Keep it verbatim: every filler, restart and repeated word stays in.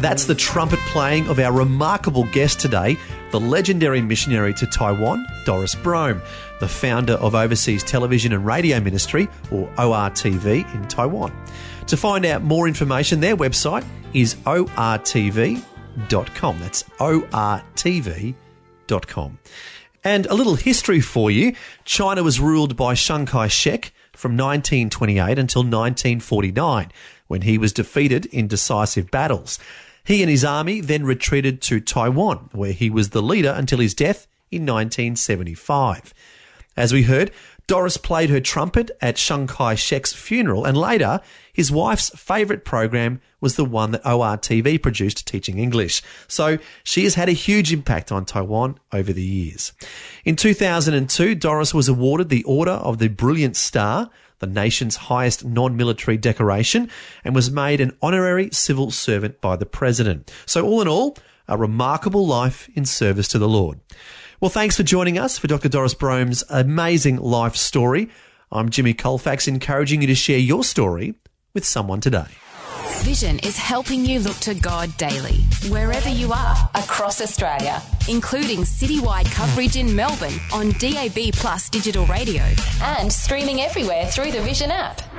That's the trumpet playing of our remarkable guest today, the legendary missionary to Taiwan, Doris Brome, the founder of Overseas Television and Radio Ministry, or O R T V, in Taiwan. To find out more information, their website is O R T V dot com. That's O R T V dot com. And a little history for you. China was ruled by Chiang Kai-shek from nineteen twenty-eight until nineteen forty-nine, when he was defeated in decisive battles. He and his army then retreated to Taiwan, where he was the leader until his death in nineteen seventy-five. As we heard, Doris played her trumpet at Chiang Kai-shek's funeral, and later his wife's favourite program was the one that O R T V produced, Teaching English. So she has had a huge impact on Taiwan over the years. In two thousand two, Doris was awarded the Order of the Brilliant Star, the nation's highest non-military decoration, and was made an honorary civil servant by the President. So all in all, a remarkable life in service to the Lord. Well, thanks for joining us for Doctor Doris Brome's amazing life story. I'm Jimmy Colfax, encouraging you to share your story with someone today. Vision is helping you look to God daily, wherever you are, across Australia, including citywide coverage in Melbourne on D A B Plus digital radio and streaming everywhere through the Vision app.